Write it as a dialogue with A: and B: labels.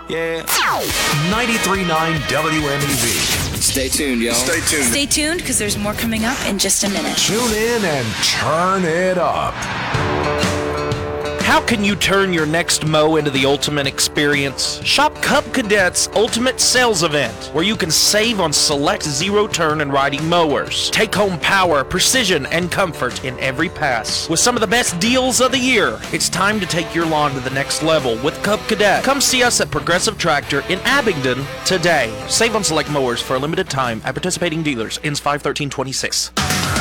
A: Yeah. 93.9 WMEV.
B: Stay tuned, y'all.
A: Stay tuned.
C: Stay tuned, because there's more coming up in just a minute.
A: Tune in and turn it up.
D: How can you turn your next mow into the ultimate experience? Shop Cub Cadet's Ultimate Sales Event, where you can save on select zero-turn and riding mowers. Take home power, precision, and comfort in every pass. With some of the best deals of the year, it's time to take your lawn to the next level with Cub Cadet. Come see us at Progressive Tractor in Abingdon today. Save on select mowers for a limited time at participating dealers. Ends 5/13/26.